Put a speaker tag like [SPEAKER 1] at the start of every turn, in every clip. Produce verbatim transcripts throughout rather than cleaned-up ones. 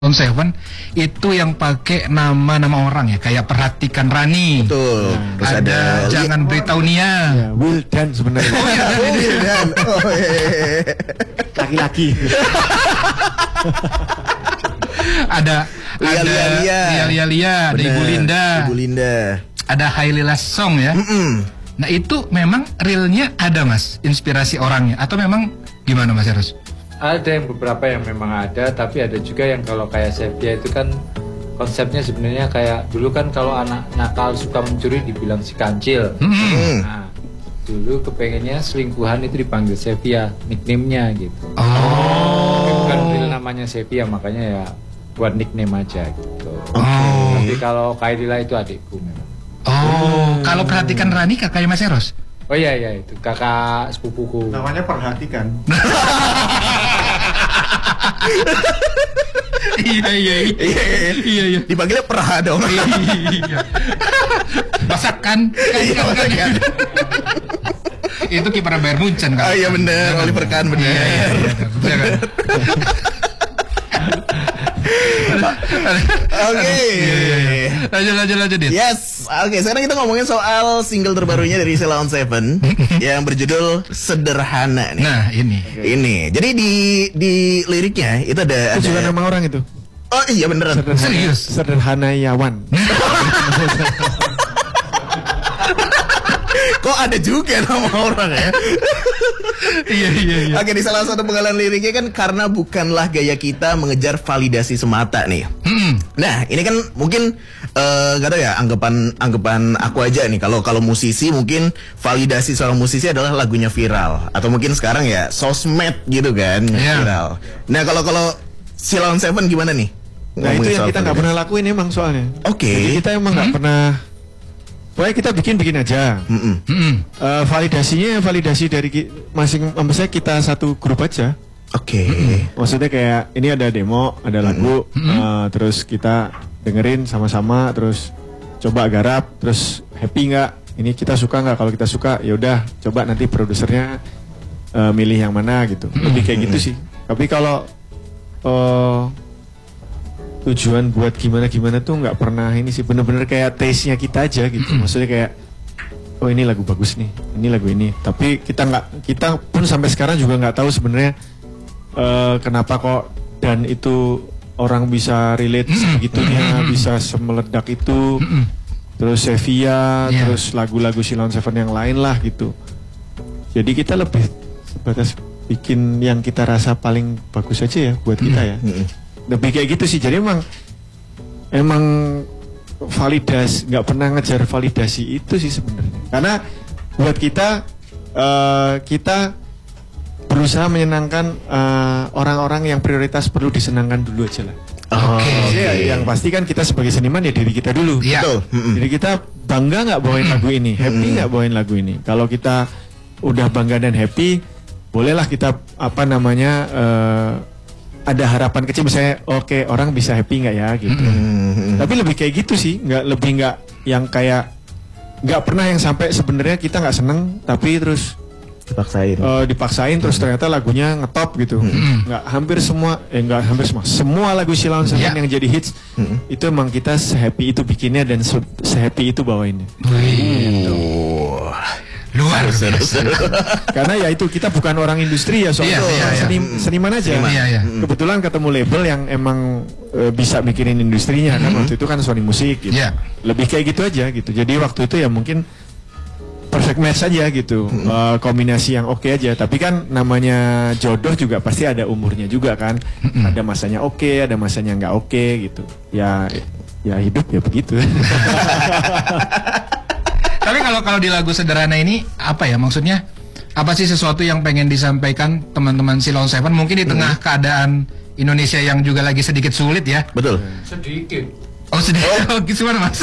[SPEAKER 1] on Seven itu yang pakai nama-nama orang ya, kayak Perhatikan Rani.
[SPEAKER 2] Betul.
[SPEAKER 1] Terus ada, ada Jangan Beritahu Nia.
[SPEAKER 3] Ya, Wildan sebenarnya.
[SPEAKER 1] Oh iya,
[SPEAKER 2] oh, Wildan. Oh iya.
[SPEAKER 3] Laki-laki.
[SPEAKER 1] ada
[SPEAKER 2] Lia,
[SPEAKER 1] ada
[SPEAKER 2] Lia, Lia.
[SPEAKER 1] Lia, Lia, Lia. Ada Ibu Linda.
[SPEAKER 2] Ibu Linda.
[SPEAKER 1] Ada Hailila Song ya.
[SPEAKER 2] Mm-mm.
[SPEAKER 1] Nah itu memang realnya ada mas, inspirasi orangnya atau memang gimana Mas Eros?
[SPEAKER 4] Ada yang beberapa yang memang ada, tapi ada juga yang kalau kayak Sepia itu kan konsepnya sebenarnya kayak dulu kan kalau anak nakal suka mencuri dibilang si kancil.
[SPEAKER 1] Hmm.
[SPEAKER 4] Nah, dulu kepengennya selingkuhan itu dipanggil Sepia, nickname-nya gitu.
[SPEAKER 1] Oh.
[SPEAKER 4] Tapi bukan real namanya Sepia, makanya ya buat nickname aja gitu.
[SPEAKER 1] Oh.
[SPEAKER 4] Tapi kalau Kaidila itu adikku memang.
[SPEAKER 1] Oh, kalau Perhatikan Rani kakaknya Mas Eros?
[SPEAKER 4] Oh iya iya itu kakak sepupuku.
[SPEAKER 3] Namanya Perhatikan.
[SPEAKER 1] Iya iya iya. Iya iya.
[SPEAKER 2] Dipanggilnya Perha dong.
[SPEAKER 1] Iya. Masakan kan kan kan. Itu kiper Bayern Munchen kan.
[SPEAKER 2] Oh iya bener, Oliver Kahn bener.
[SPEAKER 1] Iya iya iya. Bener.
[SPEAKER 2] Oke.
[SPEAKER 1] Lanjut lanjut lanjut Dit.
[SPEAKER 2] Yes, oke. Sekarang kita ngomongin soal single terbarunya dari Sheila on Seven yang berjudul Sederhana nih.
[SPEAKER 1] Nah ini.
[SPEAKER 2] Ini. Jadi di di liriknya itu ada
[SPEAKER 3] Itu
[SPEAKER 2] ada.
[SPEAKER 3] juga nama orang itu.
[SPEAKER 2] Oh iya beneran.
[SPEAKER 3] Sederhana,
[SPEAKER 1] Serius?
[SPEAKER 3] Sederhanayawan.
[SPEAKER 2] Kok ada juga nama orang ya?
[SPEAKER 1] Iya iya iya.
[SPEAKER 2] Oke, di salah satu penggalan liriknya kan karena bukanlah gaya kita mengejar validasi semata nih.
[SPEAKER 1] Hmm.
[SPEAKER 2] Nah, ini kan mungkin eh, gak tau ya anggapan anggapan aku aja nih. Kalau kalau musisi mungkin validasi seorang musisi adalah lagunya viral atau mungkin sekarang ya sosmed gitu kan
[SPEAKER 1] Yeah.
[SPEAKER 2] viral. Nah, kalau kalau Sheila on Seven gimana nih?
[SPEAKER 3] Nah itu
[SPEAKER 2] Ngomongin
[SPEAKER 3] yang
[SPEAKER 2] soal
[SPEAKER 3] kita nggak
[SPEAKER 2] validasi.
[SPEAKER 3] pernah lakuin emang soalnya.
[SPEAKER 2] Oke.
[SPEAKER 3] Jadi kita emang nggak
[SPEAKER 1] Hmm?
[SPEAKER 3] pernah. Pokoknya kita bikin-bikin aja.
[SPEAKER 2] Mm-mm.
[SPEAKER 1] Hmm.
[SPEAKER 3] Eh, validasinya validasi dari ki- masing, maksudnya kita satu grup aja.
[SPEAKER 2] Oke.
[SPEAKER 3] Maksudnya kayak ini ada demo, ada lagu, eh, terus kita dengerin sama-sama, terus coba garap, terus happy nggak? Ini kita suka nggak? Kalau kita suka, ya udah coba nanti produsernya eh, milih yang mana gitu. Lebih kayak gitu sih. Tapi kalau eh, tujuan buat gimana-gimana tuh nggak pernah ini sih, bener-bener kayak taste-nya kita aja gitu. Maksudnya kayak oh ini lagu bagus nih, ini lagu ini. Tapi kita nggak, kita pun sampai sekarang juga nggak tahu sebenarnya eh, kenapa kok dan itu orang bisa relate sebegitunya, bisa semeledak itu. Terus Sevia,
[SPEAKER 1] Yeah.
[SPEAKER 3] terus lagu-lagu Sheila on Seven yang lain lah gitu. Jadi kita lebih sebatas bikin yang kita rasa paling bagus aja ya buat kita ya. Lebih kayak gitu sih. Jadi emang emang validasi, nggak pernah ngejar validasi itu sih sebenarnya. Karena buat kita eh, kita berusaha menyenangkan eh, orang-orang yang prioritas perlu disenangkan dulu aja lah.
[SPEAKER 2] Oke.
[SPEAKER 3] Jadi ya, yang pasti kan kita sebagai seniman ya diri kita dulu.
[SPEAKER 1] Iya.
[SPEAKER 2] Betul. Mm-mm.
[SPEAKER 3] Jadi kita bangga nggak bawain lagu ini, happy nggak bawain lagu ini. Kalau kita udah bangga dan happy, bolehlah kita apa namanya eh, ada harapan kecil misalnya, oke orang bisa happy nggak ya gitu.
[SPEAKER 2] Mm-mm.
[SPEAKER 3] Tapi lebih kayak gitu sih, nggak lebih nggak yang kayak nggak pernah yang sampai sebenarnya kita nggak seneng, tapi terus
[SPEAKER 2] Dipaksain.
[SPEAKER 3] eh, dipaksain terus ternyata lagunya ngetop gitu. Nggak hampir semua, eh nggak hampir semua, semua lagu Sheila on Seven
[SPEAKER 1] Ya.
[SPEAKER 3] yang jadi hits itu emang kita sehappy itu bikinnya dan se- sehappy itu bawainnya.
[SPEAKER 2] Oh.
[SPEAKER 1] Luar biasa.
[SPEAKER 3] Karena ya itu kita bukan orang industri ya soalnya
[SPEAKER 1] Iya, iya, iya.
[SPEAKER 3] seni- seniman aja.
[SPEAKER 1] Seniman. Iya, iya.
[SPEAKER 3] Kebetulan ketemu label yang emang eh, bisa mikirin industrinya kan waktu itu kan Sony Musik gitu.
[SPEAKER 1] Iya.
[SPEAKER 3] Lebih kayak gitu aja gitu. Jadi waktu itu ya mungkin perfect match aja gitu. Eh, kombinasi yang oke aja. Tapi kan namanya jodoh juga pasti ada umurnya juga kan. Ada masanya oke, ada masanya nggak oke gitu. Ya ya hidup ya begitu.
[SPEAKER 1] Tapi kalau kalau di lagu Sederhana ini apa ya maksudnya? Apa sih sesuatu yang pengen disampaikan teman-teman Sheila on Seven mungkin di tengah keadaan Indonesia yang juga lagi sedikit sulit ya?
[SPEAKER 2] Betul.
[SPEAKER 4] Sedikit.
[SPEAKER 1] Oh sedikit. Oh, gimana mas?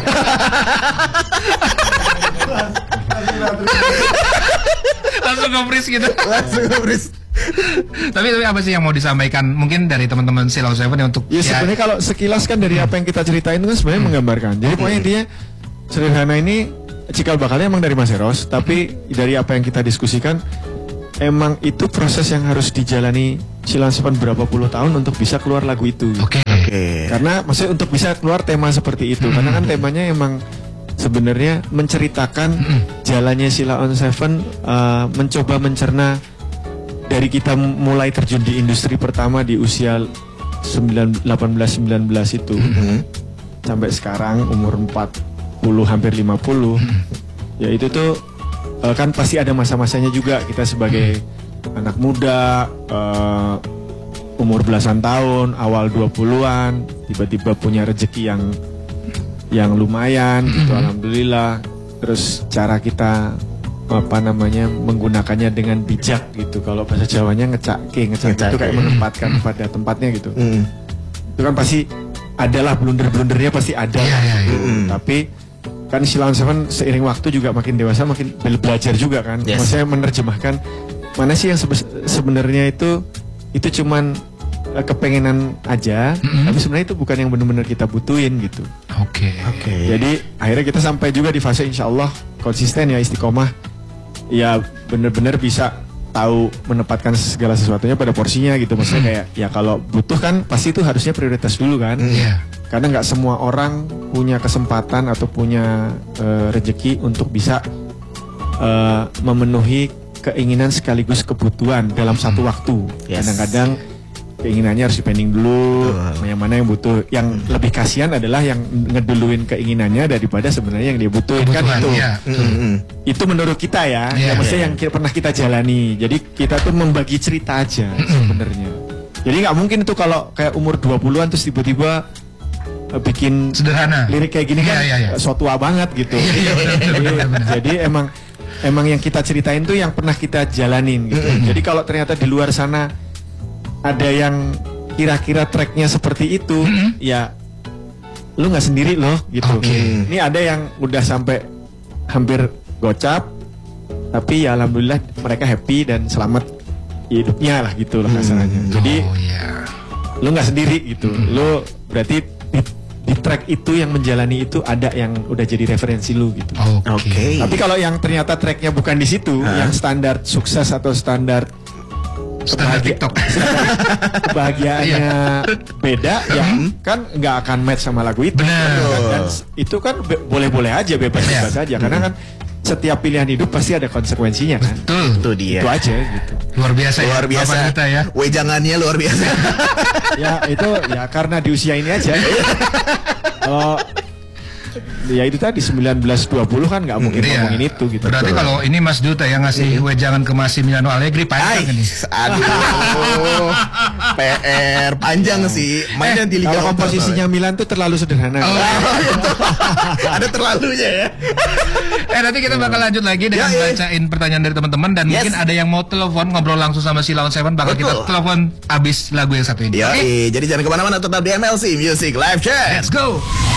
[SPEAKER 1] Langsung nge-freeze gitu.
[SPEAKER 2] Langsung nge-freeze.
[SPEAKER 1] tapi tapi apa sih yang mau disampaikan mungkin dari teman-teman Sheila on Seven untuk
[SPEAKER 3] Ya sebenarnya kalau sekilas kan dari apa yang kita ceritain itu kan sebenarnya menggambarkan. Jadi pokoknya intinya Sederhana ini cikal bakalnya emang dari Mas Eros, tapi dari apa yang kita diskusikan emang itu proses yang harus dijalani Sheila on Seven berapa puluh tahun untuk bisa keluar lagu itu.
[SPEAKER 1] Oke.
[SPEAKER 2] Oke.
[SPEAKER 3] Karena maksudnya untuk bisa keluar tema seperti itu, karena kan temanya emang sebenarnya menceritakan jalannya Sheila on Seven, uh, mencoba mencerna dari kita mulai terjun di industri pertama di usia sembilan, delapan belas sembilan belas itu
[SPEAKER 2] Mhm.
[SPEAKER 3] sampai sekarang umur empat puluh hampir lima puluh. Ya itu tuh uh, kan pasti ada masa-masanya juga kita sebagai anak muda, uh, umur belasan tahun, awal dua puluhan, tiba-tiba punya rezeki yang yang lumayan gitu, alhamdulillah. Terus cara kita apa namanya menggunakannya dengan bijak gitu. Kalau bahasa Jawanya ngecake, ngecake itu
[SPEAKER 2] Ngecake.
[SPEAKER 3] kayak menempatkan pada tempatnya gitu.
[SPEAKER 2] Mhm.
[SPEAKER 3] Itu kan pasti adalah blunder-blundernya pasti ada.
[SPEAKER 1] Iya, iya, iya.
[SPEAKER 3] gitu. Tapi kan Sheila on Seven seiring waktu juga makin dewasa makin bel- belajar juga kan.
[SPEAKER 2] Yes.
[SPEAKER 3] Maksudnya menerjemahkan mana sih yang sebe- sebenarnya itu itu cuman eh, kepengenan aja, tapi sebenarnya itu bukan yang benar-benar kita butuhin gitu.
[SPEAKER 1] Oke.
[SPEAKER 2] Oke.
[SPEAKER 3] Jadi akhirnya kita sampai juga di fase insya Allah konsisten ya, istiqomah, ya benar-benar bisa tahu menempatkan segala sesuatunya pada porsinya gitu. Maksudnya kayak ya kalau butuh kan pasti itu harusnya prioritas dulu kan.
[SPEAKER 1] Iya.
[SPEAKER 3] Karena nggak semua orang punya kesempatan atau punya eh, rezeki untuk bisa eh, memenuhi keinginan sekaligus kebutuhan dalam satu waktu.
[SPEAKER 2] Yes.
[SPEAKER 3] Kadang-kadang keinginannya harus dipending dulu,
[SPEAKER 2] Betul.
[SPEAKER 3] yang mana yang butuh. Yang lebih kasihan adalah yang ngeduluin keinginannya daripada sebenarnya yang dia butuhin kan
[SPEAKER 1] Kebutuhan,
[SPEAKER 3] itu.
[SPEAKER 1] iya.
[SPEAKER 2] Mhm.
[SPEAKER 3] Itu menurut kita ya,
[SPEAKER 1] Iya,
[SPEAKER 3] ya maksudnya
[SPEAKER 2] iya.
[SPEAKER 3] yang ki- pernah kita jalani. Jadi kita tuh membagi cerita aja sebenarnya. Jadi nggak mungkin itu kalau kayak umur dua puluhan terus tiba-tiba eh, bikin
[SPEAKER 1] Sederhana.
[SPEAKER 3] lirik kayak gini
[SPEAKER 1] Iya,
[SPEAKER 3] kan
[SPEAKER 1] iya, iya.
[SPEAKER 3] so tua banget gitu.
[SPEAKER 1] Iya, benar, benar,
[SPEAKER 3] Jadi-
[SPEAKER 1] benar, benar.
[SPEAKER 3] Jadi emang emang yang kita ceritain tuh yang pernah kita jalanin gitu. Jadi kalau ternyata di luar sana ada yang kira-kira tracknya seperti itu, ya lu nggak sendiri loh gitu.
[SPEAKER 1] Oke.
[SPEAKER 3] Ini ada yang udah sampai hampir gocap, tapi ya alhamdulillah mereka happy dan selamat hidupnya lah gitu lah kasarannya. Jadi
[SPEAKER 1] Oh iya.
[SPEAKER 3] lu nggak sendiri gitu. Lu berarti di, di track itu yang menjalani itu ada yang udah jadi referensi lu gitu.
[SPEAKER 1] Oke.
[SPEAKER 2] Oke.
[SPEAKER 3] Tapi kalau yang ternyata tracknya bukan di situ, yang standar sukses atau standar
[SPEAKER 1] Standar
[SPEAKER 3] kebahagia-
[SPEAKER 1] TikTok.
[SPEAKER 3] kebahagiaannya beda, ya kan nggak akan match sama lagu itu.
[SPEAKER 1] Benar.
[SPEAKER 3] Kan? Dan s- itu kan be- boleh-boleh aja, bebas-bebas
[SPEAKER 1] Iya.
[SPEAKER 3] aja. Karena kan setiap pilihan hidup pasti ada konsekuensinya kan.
[SPEAKER 1] Betul.
[SPEAKER 2] Itu dia.
[SPEAKER 3] Itu aja gitu.
[SPEAKER 1] Luar biasa ya.
[SPEAKER 2] Luar biasa.
[SPEAKER 1] Bapak Duta ya.
[SPEAKER 2] Wejangannya luar biasa.
[SPEAKER 3] Ya itu ya karena di usia ini aja. Kalau ya itu tadi sembilan belas dua puluh kan nggak mungkin
[SPEAKER 1] Iya.
[SPEAKER 3] ngomongin itu gitu.
[SPEAKER 1] Berarti kalau ini Mas Duta yang ngasih wejangan ke Massimiliano Allegri panjang
[SPEAKER 2] Ay,
[SPEAKER 1] ini.
[SPEAKER 2] aduh, P R panjang sih. Mainnya di Liga
[SPEAKER 3] Kalau
[SPEAKER 2] Eropa,
[SPEAKER 3] komposisinya Milan tuh terlalu sederhana.
[SPEAKER 1] Oh.
[SPEAKER 2] soalnya. Ada terlalunya ya.
[SPEAKER 1] Eh nanti kita bakal lanjut lagi dengan
[SPEAKER 2] Ya, ya.
[SPEAKER 1] bacain pertanyaan dari teman-teman dan
[SPEAKER 2] Yes.
[SPEAKER 1] mungkin ada yang mau telepon ngobrol langsung sama Sheila on Seven, bakal
[SPEAKER 2] Betul.
[SPEAKER 1] kita telepon abis lagu yang satu ini.
[SPEAKER 2] Ya,
[SPEAKER 1] Oke?
[SPEAKER 2] jadi jangan kemana-mana, tetap di M L C Music Live Chat.
[SPEAKER 1] Let's go.